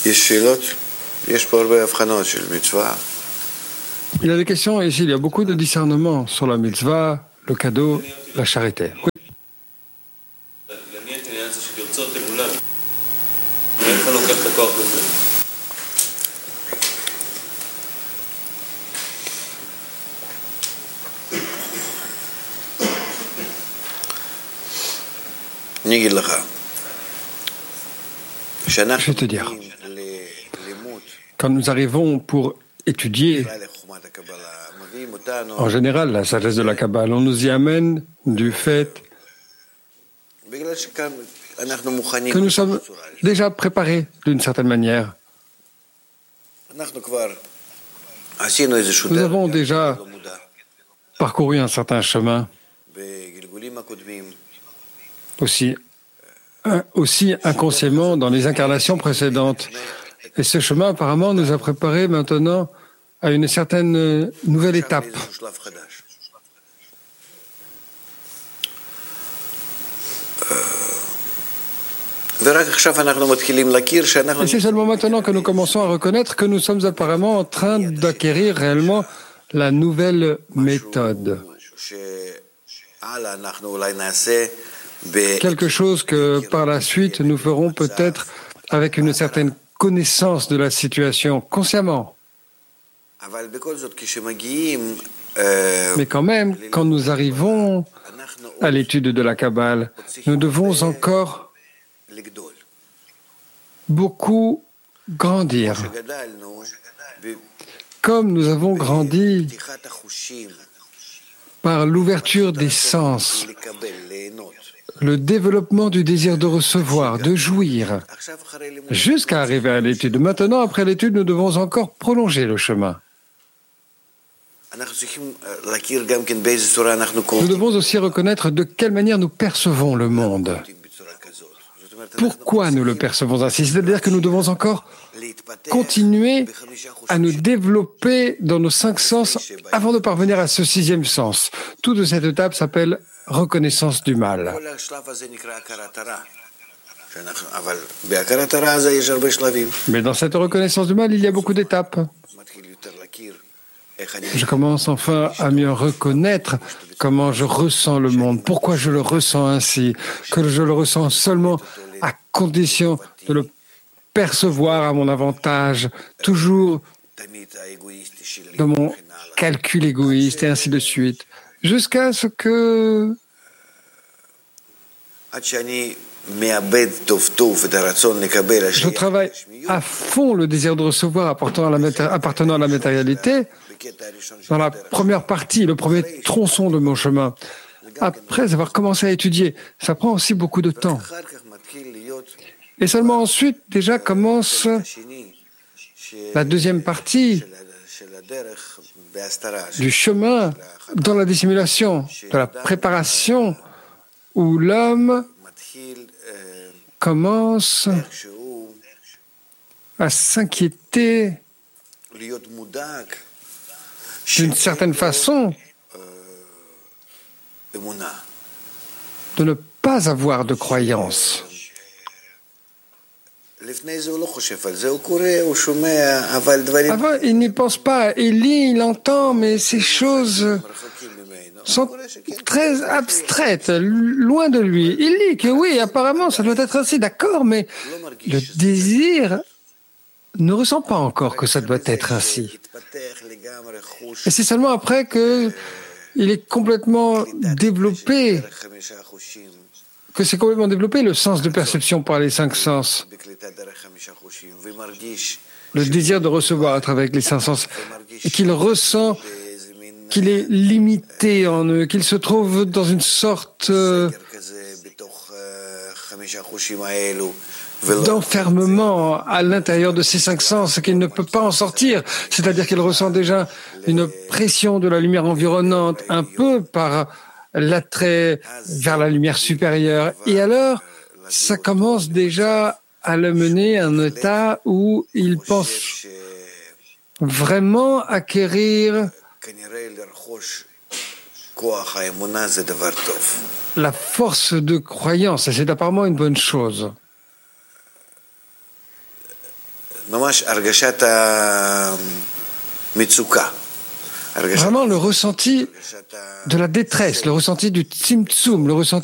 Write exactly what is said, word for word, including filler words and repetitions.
Il y a des questions ici, il y a beaucoup de discernement sur la mitzvah, le cadeau, la charité. Oui. Je vais te dire, quand nous arrivons pour étudier, en général, la sagesse de la Kabbale, on nous y amène du fait que nous sommes déjà préparés d'une certaine manière. Nous avons déjà parcouru un certain chemin, aussi, aussi inconsciemment dans les incarnations précédentes. Et ce chemin, apparemment, nous a préparés maintenant à une certaine nouvelle étape. Et c'est seulement maintenant que nous commençons à reconnaître que nous sommes apparemment en train d'acquérir réellement la nouvelle méthode. Quelque chose que par la suite nous ferons peut-être avec une certaine connaissance de la situation, consciemment. Mais quand même, quand nous arrivons à l'étude de la Kabbale, nous devons encore beaucoup grandir. Comme nous avons grandi par l'ouverture des sens, le développement du désir de recevoir, de jouir, jusqu'à arriver à l'étude. Maintenant, après l'étude, nous devons encore prolonger le chemin. Nous devons aussi reconnaître de quelle manière nous percevons le monde. Pourquoi nous le percevons ainsi? C'est-à-dire que nous devons encore continuer à nous développer dans nos cinq sens avant de parvenir à ce sixième sens. Toute cette étape s'appelle reconnaissance du mal. Mais dans cette reconnaissance du mal, il y a beaucoup d'étapes. Je commence enfin à mieux reconnaître comment je ressens le monde, pourquoi je le ressens ainsi, que je le ressens seulement à condition de le percevoir à mon avantage, toujours dans mon calcul égoïste et ainsi de suite, jusqu'à ce que je travaille à fond le désir de recevoir appartenant à la, maté- appartenant à la matérialité dans la première partie, le premier tronçon de mon chemin. Après avoir commencé à étudier, ça prend aussi beaucoup de temps. Et seulement ensuite, déjà, commence la deuxième partie du chemin dans la dissimulation, de la préparation, où l'homme commence à s'inquiéter d'une certaine façon de ne pas avoir de croyance. Avant, il n'y pense pas. Il lit, il entend, mais ces choses sont très abstraites, loin de lui. Il lit que oui, apparemment, ça doit être ainsi, d'accord, mais le désir ne ressent pas encore que ça doit être ainsi. Et c'est seulement après que il est complètement développé, que c'est complètement développé le sens de perception par les cinq sens, le désir de recevoir à travers les cinq sens, et qu'il ressent qu'il est limité en eux, qu'il se trouve dans une sorte euh, d'enfermement à l'intérieur de ces cinq sens, qu'il ne peut pas en sortir, c'est-à-dire qu'il ressent déjà une pression de la lumière environnante, un peu par l'attrait vers la lumière supérieure. Et alors, ça commence déjà à le mener à un état où il pense vraiment acquérir la force de croyance, et c'est apparemment une bonne chose. Vraiment le ressenti de la détresse, le ressenti du tzimtzum, le ressenti